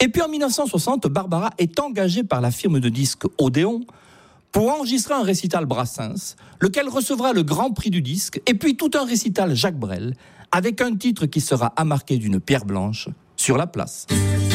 Et puis en 1960, Barbara est engagée par la firme de disques Odéon pour enregistrer un récital Brassens, lequel recevra le grand prix du disque, et puis tout un récital Jacques Brel, avec un titre qui sera amarqué d'une pierre blanche sur la place.